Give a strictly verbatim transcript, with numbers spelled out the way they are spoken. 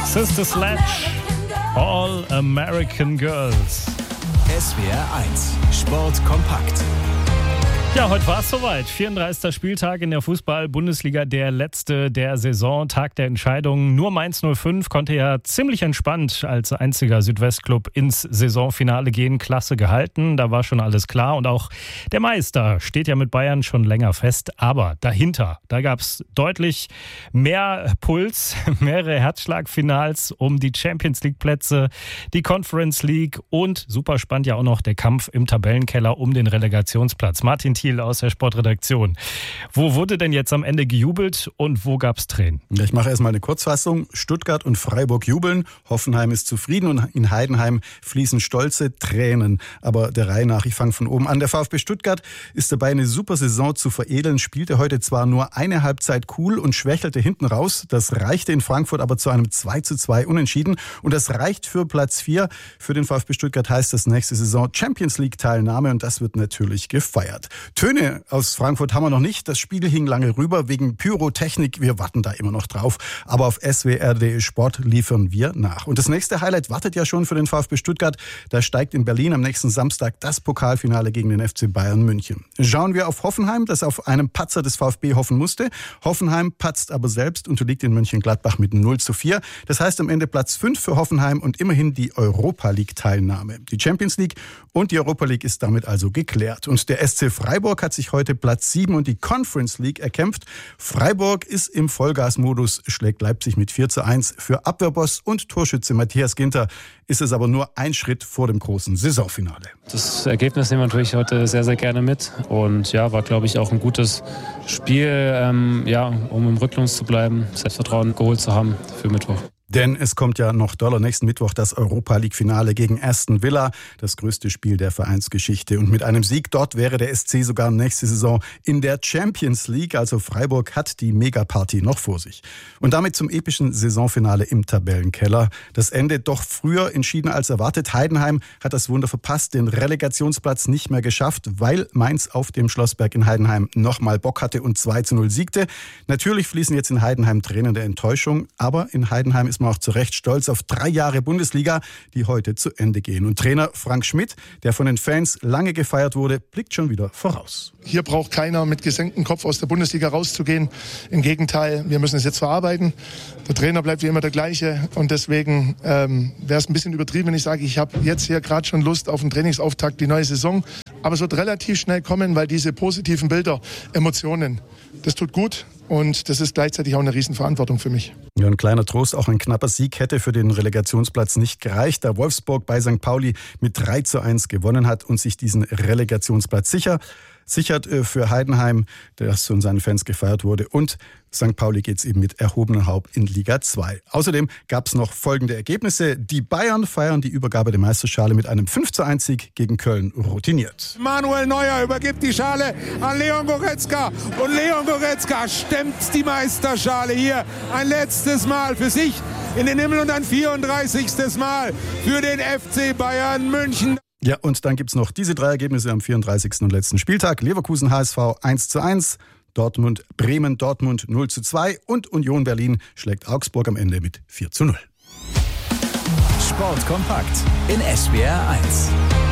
Sister Sledge, All American Girls. S W R eins Sport kompakt. Ja, heute war es soweit. vierunddreißigster Spieltag in der Fußball-Bundesliga, der letzte der Saison, Tag der Entscheidung. Nur Mainz null fünf konnte ja ziemlich entspannt als einziger Südwestclub ins Saisonfinale gehen. Klasse gehalten, da war schon alles klar. Und auch der Meister steht ja mit Bayern schon länger fest. Aber dahinter, da gab es deutlich mehr Puls, mehrere Herzschlagfinals um die Champions-League-Plätze, die Conference League und super spannend ja auch noch der Kampf im Tabellenkeller um den Relegationsplatz. Martin Thiel aus der Sportredaktion. Wo wurde denn jetzt am Ende gejubelt und wo gab es Tränen? Ich mache erstmal eine Kurzfassung. Stuttgart und Freiburg jubeln, Hoffenheim ist zufrieden und in Heidenheim fließen stolze Tränen. Aber der Reihe nach, ich fange von oben an. Der VfB Stuttgart ist dabei, eine super Saison zu veredeln, spielte heute zwar nur eine Halbzeit cool und schwächelte hinten raus. Das reichte in Frankfurt aber zu einem zwei zu zwei Unentschieden und das reicht für Platz vier. Für den VfB Stuttgart heißt das nächste Saison Champions League Teilnahme und das wird natürlich gefeiert. Töne aus Frankfurt haben wir noch nicht. Das Spiel hing lange rüber wegen Pyrotechnik. Wir warten da immer noch drauf. Aber auf S W R punkt de Sport liefern wir nach. Und das nächste Highlight wartet ja schon für den VfB Stuttgart. Da steigt in Berlin am nächsten Samstag das Pokalfinale gegen den F C Bayern München. Schauen wir auf Hoffenheim, das auf einem Patzer des VfB hoffen musste. Hoffenheim patzt aber selbst, unterliegt in Mönchengladbach mit null zu vier. Das heißt am Ende Platz fünf für Hoffenheim und immerhin die Europa League Teilnahme. Die Champions League und die Europa League ist damit also geklärt. Und der S C Freiburg hat sich heute Platz sieben und die Conference League erkämpft. Freiburg ist im Vollgasmodus, schlägt Leipzig mit vier zu eins. Für Abwehrboss und Torschütze Matthias Ginter ist es aber nur ein Schritt vor dem großen Saisonfinale. Das Ergebnis nehmen wir natürlich heute sehr, sehr gerne mit. Und ja, war, glaube ich, auch ein gutes Spiel, ähm, ja, um im Rücklungs zu bleiben, Selbstvertrauen geholt zu haben für Mittwoch. Denn es kommt ja noch doller nächsten Mittwoch das Europa-League-Finale gegen Aston Villa, das größte Spiel der Vereinsgeschichte. Und mit einem Sieg dort wäre der S C sogar nächste Saison in der Champions League. Also Freiburg hat die Megaparty noch vor sich. Und damit zum epischen Saisonfinale im Tabellenkeller. Das Ende doch früher entschieden als erwartet. Heidenheim hat das Wunder verpasst, den Relegationsplatz nicht mehr geschafft, weil Mainz auf dem Schlossberg in Heidenheim nochmal Bock hatte und zwei zu null siegte. Natürlich fließen jetzt in Heidenheim Tränen der Enttäuschung, aber in Heidenheim ist man auch zu Recht stolz auf drei Jahre Bundesliga, die heute zu Ende gehen. Und Trainer Frank Schmidt, der von den Fans lange gefeiert wurde, blickt schon wieder voraus. Hier braucht keiner mit gesenktem Kopf aus der Bundesliga rauszugehen. Im Gegenteil, wir müssen es jetzt verarbeiten. Der Trainer bleibt wie immer der gleiche und deswegen ähm, wäre es ein bisschen übertrieben, wenn ich sage, ich habe jetzt hier gerade schon Lust auf einen Trainingsauftakt, die neue Saison. Aber es wird relativ schnell kommen, weil diese positiven Bilder, Emotionen, das tut gut. Und das ist gleichzeitig auch eine Riesenverantwortung für mich. Ja, ein kleiner Trost, auch ein knapper Sieg hätte für den Relegationsplatz nicht gereicht, da Wolfsburg bei Sankt Pauli mit drei zu eins gewonnen hat und sich diesen Relegationsplatz sicher sichert für Heidenheim, das von seinen Fans gefeiert wurde. Und Sankt Pauli geht es eben mit erhobenem Haupt in Liga zwei. Außerdem gab es noch folgende Ergebnisse. Die Bayern feiern die Übergabe der Meisterschale mit einem fünf zu eins Sieg gegen Köln routiniert. Manuel Neuer übergibt die Schale an Leon Goretzka und Leon Goretzka stemmt die Meisterschale hier ein letztes Mal für sich in den Himmel und ein vierunddreißigstes Mal für den F C Bayern München. Ja, und dann gibt's noch diese drei Ergebnisse am vierunddreißigsten und letzten Spieltag. Leverkusen H S V eins zu eins, Dortmund Bremen Dortmund null zu zwei und Union Berlin schlägt Augsburg am Ende mit vier zu null. Sport kompakt in S W R eins.